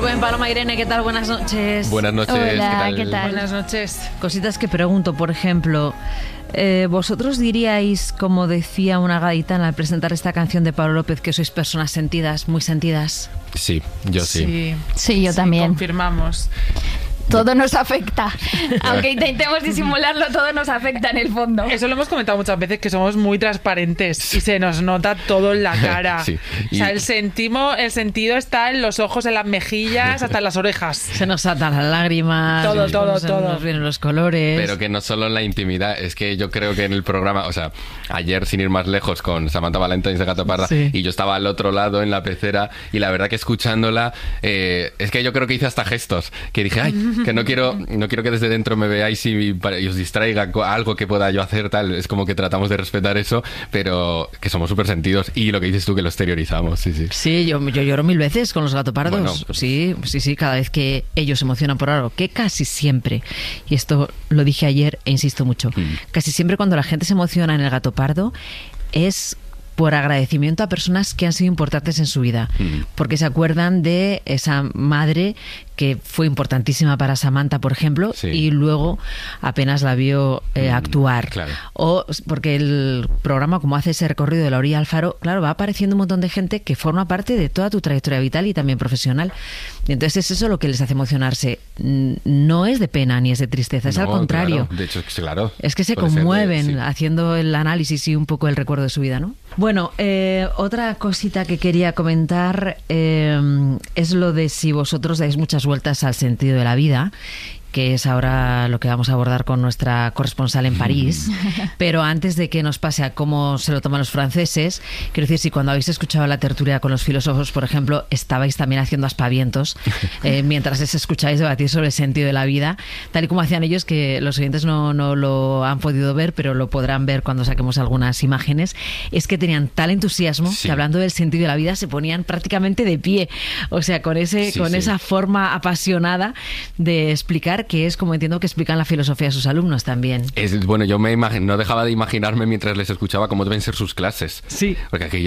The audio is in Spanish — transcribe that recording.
Rubén, Paloma, Irene, ¿qué tal? Buenas noches. Buenas noches. Hola, ¿qué tal? Buenas noches. Cositas que pregunto, por ejemplo, ¿vosotros diríais, como decía una gaditana al presentar esta canción de Pablo López, que sois personas sentidas, muy sentidas? Sí, yo sí. Sí, yo también. Confirmamos. Todo nos afecta. Aunque intentemos disimularlo, todo nos afecta en el fondo. Eso lo hemos comentado muchas veces, que somos muy transparentes y se nos nota todo en la cara. Sí. O sea, el sentido está en los ojos, en las mejillas, hasta en las orejas. Se nos atan las lágrimas, Todo. nos vienen los colores. Pero que no solo en la intimidad, es que yo creo que en el programa, o sea, ayer sin ir más lejos con Samantha Valentines de Gato Parda, sí. Y yo estaba al otro lado en la pecera y la verdad que escuchándola, es que yo creo que hice hasta gestos, que dije, ay, que no quiero que desde dentro me veáis y os distraiga algo que pueda yo hacer, tal. Es como que tratamos de respetar eso, pero que somos súper sentidos. Y lo que dices tú, que lo exteriorizamos, sí. Sí, yo lloro 1000 veces con los gatopardos. Bueno, sí, cada vez que ellos se emocionan por algo, que casi siempre, y esto lo dije ayer e insisto mucho, casi siempre cuando la gente se emociona en el gatopardo es por agradecimiento a personas que han sido importantes en su vida, porque se acuerdan de esa madre que fue importantísima para Samantha, por ejemplo, sí. Y luego apenas la vio actuar. Claro. O porque el programa, como hace ese recorrido de la orilla al faro, claro, va apareciendo un montón de gente que forma parte de toda tu trayectoria vital y también profesional. Y entonces es eso lo que les hace emocionarse. No es de pena ni es de tristeza, es al contrario. Claro. De hecho, claro. Es que se Puede ser conmueven haciendo el análisis y un poco el recuerdo de su vida, ¿no? Bueno, otra cosita que quería comentar es lo de si vosotros dais muchas vueltas al sentido de la vida, que es ahora lo que vamos a abordar con nuestra corresponsal en París. Pero antes de que nos pase a cómo se lo toman los franceses, quiero decir, si cuando habéis escuchado la tertulia con los filósofos, por ejemplo, estabais también haciendo aspavientos mientras les escucháis debatir sobre el sentido de la vida, tal y como hacían ellos, que los oyentes no lo han podido ver, pero lo podrán ver cuando saquemos algunas imágenes, es que tenían tal entusiasmo que hablando del sentido de la vida se ponían prácticamente de pie. O sea, con esa forma apasionada de explicar, que es como entiendo que explican la filosofía a sus alumnos también. Bueno, yo no dejaba de imaginarme mientras les escuchaba cómo deben ser sus clases. Sí. Porque aquí